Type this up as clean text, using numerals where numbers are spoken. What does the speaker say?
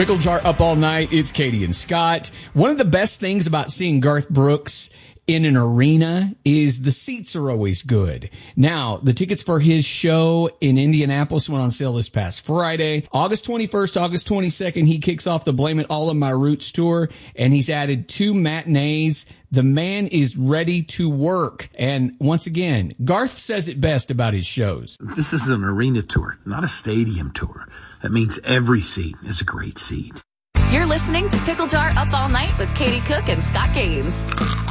Pickle Jar up all night. It's Katie and Scott. One of the best things about seeing Garth Brooks in an arena is the seats are always good. Now, the tickets for his show in Indianapolis went on sale this past Friday. August 21st, August 22nd, he kicks off the Blame It All on My Roots tour, and he's added 2 matinees. The man is ready to work. And once again, Garth says it best about his shows. This is an arena tour, not a stadium tour. That means every seat is a great seat. You're listening to Pickle Jar Up All Night with Katie Cook and Scott Gaines.